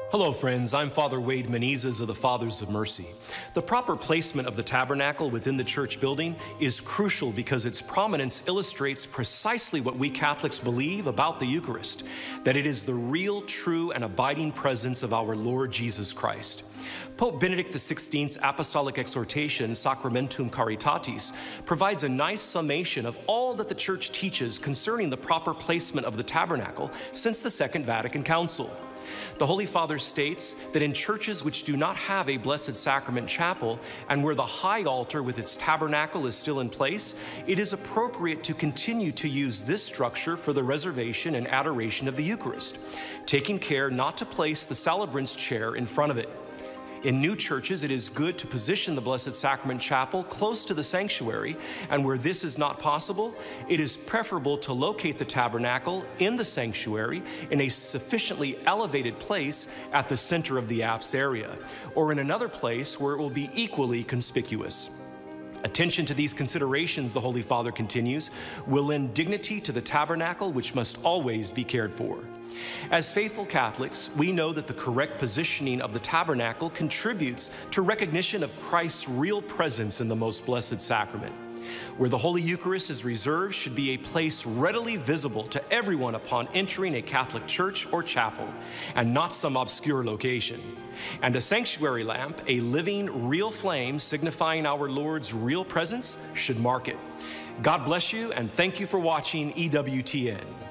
Hello friends, I'm Father Wade Menezes of the Fathers of Mercy. The proper placement of the tabernacle within the church building is crucial because its prominence illustrates precisely what we Catholics believe about the Eucharist, that it is the real, true, and abiding presence of our Lord Jesus Christ. Pope Benedict XVI's apostolic exhortation, Sacramentum Caritatis, provides a nice summation of all that the Church teaches concerning the proper placement of the tabernacle since the Second Vatican Council. The Holy Father states that in churches which do not have a Blessed Sacrament chapel and where the high altar with its tabernacle is still in place, it is appropriate to continue to use this structure for the reservation and adoration of the Eucharist, taking care not to place the celebrant's chair in front of it. In new churches, it is good to position the Blessed Sacrament Chapel close to the sanctuary, and where this is not possible, it is preferable to locate the tabernacle in the sanctuary in a sufficiently elevated place at the center of the apse area, or in another place where it will be equally conspicuous. Attention to these considerations, the Holy Father continues, will lend dignity to the tabernacle, which must always be cared for. As faithful Catholics, we know that the correct positioning of the tabernacle contributes to recognition of Christ's real presence in the most blessed sacrament. Where the Holy Eucharist is reserved should be a place readily visible to everyone upon entering a Catholic church or chapel, and not some obscure location. And a sanctuary lamp, a living, real flame signifying our Lord's real presence, should mark it. God bless you, and thank you for watching EWTN.